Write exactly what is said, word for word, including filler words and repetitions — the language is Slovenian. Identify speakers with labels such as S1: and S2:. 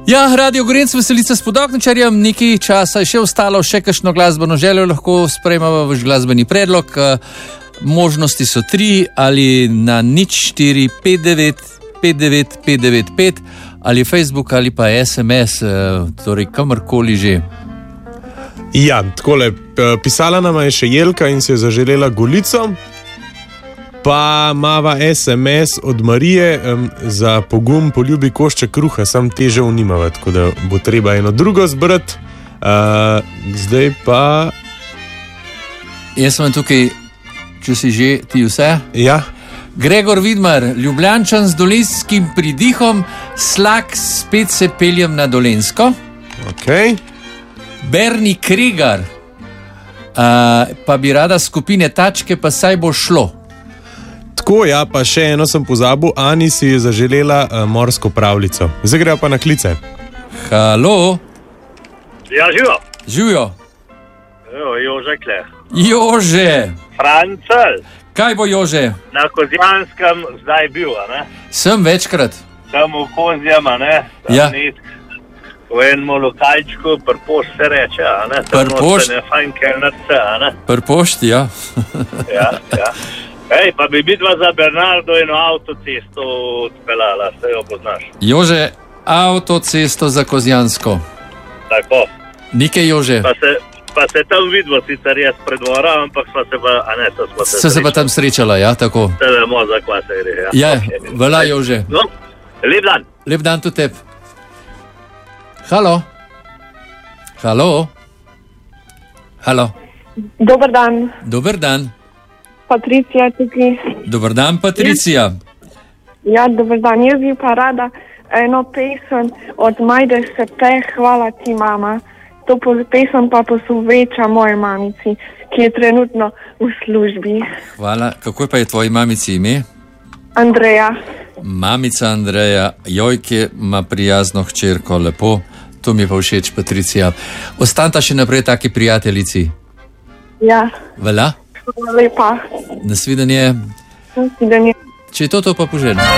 S1: Ja, Radio Gorenc veseli se s Podokničarjem, nekaj časa je še ostalo, še kakšno glasbeno željo lahko sprejmemo vaš glasbeni predlog. Možnosti so tri, ali na nič štiri pet devet pet devet pet devet pet ali Facebook ali pa es em es, torej kamorkoli že.
S2: Ja, takole, pisala nama je še Jelka in si je zaželela Golico, pa mava es em es od Marije um, za pogum poljubi košček kruha, sam teže unimava, tako da bo treba eno drugo zbrati. Uh, zdaj pa...
S1: Jaz sem tukaj, če si že ti vse?
S2: Ja.
S1: Gregor Vidmar, Ljubljančan z dolenjskim pridihom, Slak, spet se peljem na Dolenjsko.
S2: Ok.
S1: Berni Kregar, uh, pa bi rada skupine Tačke, pa saj bo šlo.
S2: Tako, ja, pa še eno sem pozabil, Ani si je zaželela uh, morsko pravljico. Zdaj grejo pa na klice.
S1: Halo?
S3: Ja, živo.
S1: Živijo.
S3: Jo, Jože Kle.
S1: Jože.
S3: Francel.
S1: Kaj bo Jože?
S3: Na Kozjanskem zdaj bil, a ne?
S1: Sem večkrat.
S3: Tam v Kozjama, ne? Tam
S1: Ja.
S3: ni v enem lokalčku, pri pošti se reče, a ne?
S1: Pri pošti?
S3: Tam fajn kelnerce, a ne?
S1: Pri pošti, ja.
S3: Ja, ja. Ej, pa bi bitva za Bernardo eno avtocesto odpeljala, se jo poznaš.
S1: Jože, avtocesto za Kozjansko.
S3: Tako.
S1: Nike Jože.
S3: Pa se, pa se tam vidimo, sicer jaz pred dvora, ampak sva se pa, a ne, to sva se
S1: Se se pa tam srečala, ja, tako.
S3: Se vemo, za kva se gre, ja.
S1: Ja,
S3: Okay.
S1: vala Jože.
S3: No, lep dan.
S1: Lep dan tudi tebi. Halo? Halo? Halo?
S4: Dober dan,
S1: Dober dan.
S4: Patricija tukaj.
S1: Dober dan, Patricija.
S4: Ja, dober dan. Jaz bi pa rada eno pesem od Majde Sepe, Hvala ti, mama. To pesem pa posveča moji mamici, ki je trenutno v službi.
S1: Hvala. Kako je pa je tvoji mamici ime?
S4: Andreja.
S1: Mamica Andreja, jojke ima prijazno hčerko, lepo. To mi je pa všeč, Patricija. Ostanta še naprej taki prijateljici.
S4: Ja,
S1: Vala?
S4: hvala lepa.
S1: Nasvidenje.
S4: Nasvidenje.
S1: Če je to, to pa poželjno.